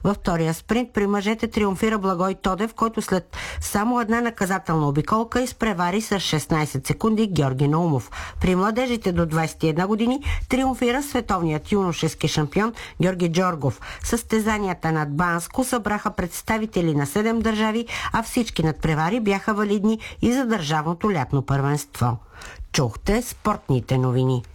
Във втория спринт при мъжете триумфира Благой Тодев, който след само една наказателна обиколка изпревари с 16 секунди Георги Наумов. При младежите до 21 години триумфира световният юношески шампион Георги Джоргов. Състезанията над Банско събраха представители на 7 държави, а всички надпревари бяха валидни и за държавното лятно първенство. Чухте спортните новини.